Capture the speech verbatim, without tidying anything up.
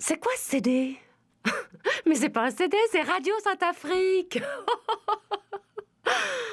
C'est quoi ce C D? Mais c'est pas un C D, c'est Radio Saint-Afrique.